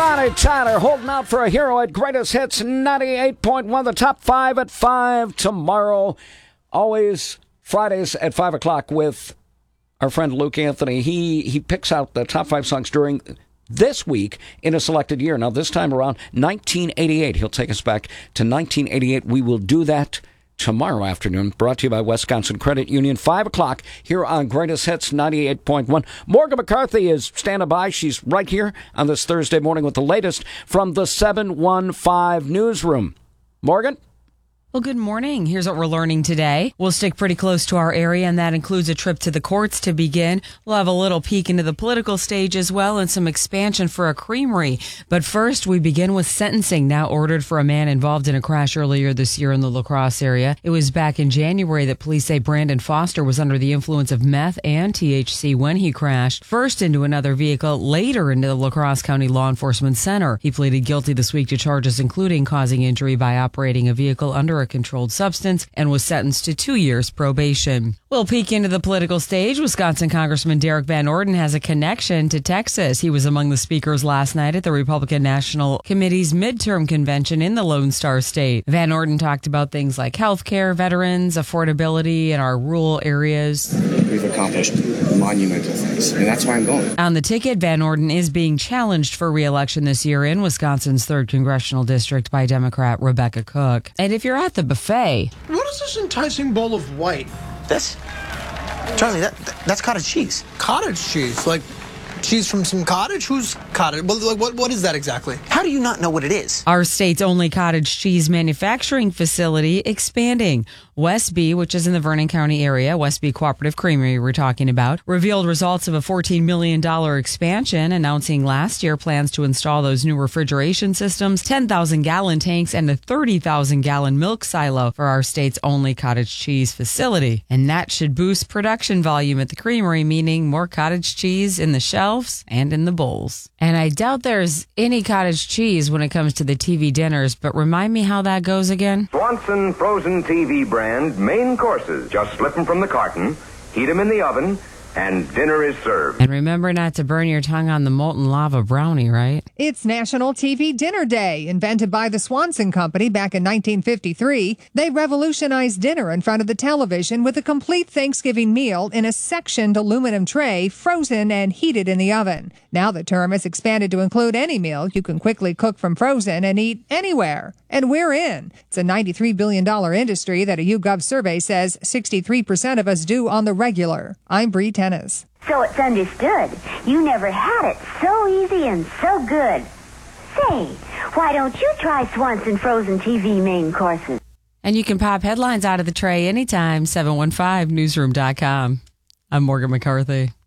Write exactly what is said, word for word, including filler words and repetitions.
Bonnie Tyler holding out for a hero at Greatest Hits ninety-eight point one. The top five at five tomorrow. Always Fridays at five o'clock with our friend Luke Anthony. He he picks out the top five songs during this week in a selected year. Now, this time around, nineteen eighty-eight. He'll take us back to nineteen eighty-eight. We will do that tomorrow afternoon. Brought to you by Wisconsin Credit Union. five o'clock here on Greatest Hits ninety-eight point one. Morgan McCarthy is standing by. She's right here on this Thursday morning with the latest from the seven one five newsroom. Morgan? Well, good morning. Here's what we're learning today. We'll stick pretty close to our area, and that includes a trip to the courts to begin. We'll have a little peek into the political stage as well and some expansion for a creamery. But first, we begin with sentencing now ordered for a man involved in a crash earlier this year in the La Crosse area. It was back in January that police say Brandon Foster was under the influence of meth and T H C when he crashed, first into another vehicle, later into the La Crosse County Law Enforcement Center. He pleaded guilty this week to charges including causing injury by operating a vehicle under a controlled substance and was sentenced to two years probation. We'll peek into the political stage. Wisconsin Congressman Derek Van Orden has a connection to Texas. He was among the speakers last night at the Republican National Committee's midterm convention in the Lone Star State. Van Orden talked about things like health care, veterans, affordability in our rural areas. We've accomplished monumental things, and that's why I'm going. On the ticket, Van Orden is being challenged for re-election this year in Wisconsin's third congressional district by Democrat Rebecca Cook. And if you're at the buffet... What is this enticing bowl of white? This? Charlie, that, that's cottage cheese. Cottage cheese? Like cheese from some cottage? Who's cottage? What, like, what, what is that exactly? How do you not know what it is? Our state's only cottage cheese manufacturing facility expanding. Westby, which is in the Vernon County area, Westby Cooperative Creamery we're talking about, revealed results of a fourteen million dollars expansion, announcing last year plans to install those new refrigeration systems, ten thousand gallon tanks, and a thirty thousand gallon milk silo for our state's only cottage cheese facility. And that should boost production volume at the creamery, meaning more cottage cheese in the shelves and in the bowls. And I doubt there's any cottage cheese when it comes to the T V dinners, but remind me how that goes again? Swanson frozen T V brand main courses. Just slip them from the carton, heat them in the oven, and dinner is served. And remember not to burn your tongue on the molten lava brownie, right? It's National T V Dinner Day. Invented by the Swanson Company back in nineteen fifty-three, they revolutionized dinner in front of the television with a complete Thanksgiving meal in a sectioned aluminum tray, frozen and heated in the oven. Now the term has expanded to include any meal you can quickly cook from frozen and eat anywhere. And we're in. It's a ninety-three billion dollars industry that a YouGov survey says sixty-three percent of us do on the regular. I'm Bree Tennis. So it's understood. You never had it so easy and so good. Say, why don't you try Swanson Frozen T V main courses? And you can pop headlines out of the tray anytime. seven one five newsroom dot com. I'm Morgan McCarthy.